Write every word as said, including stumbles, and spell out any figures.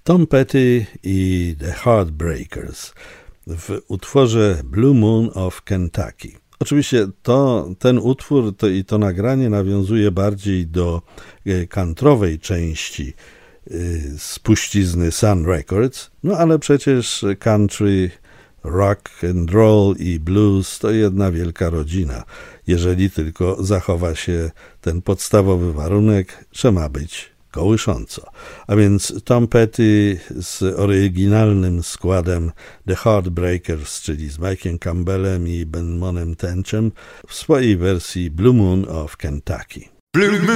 Tom Petty i The Heartbreakers w utworze Blue Moon of Kentucky. Oczywiście to, ten utwór to, i to nagranie nawiązuje bardziej do countrywej części spuścizny Sun Records, no ale przecież country, rock and roll i blues to jedna wielka rodzina, jeżeli tylko zachowa się ten podstawowy warunek, że ma być kołysząco. A więc Tom Petty z oryginalnym składem The Heartbreakers, czyli z Mike'iem Campbellem i Benmonem Tenchem w swojej wersji Blue Moon of Kentucky. Blue Moon.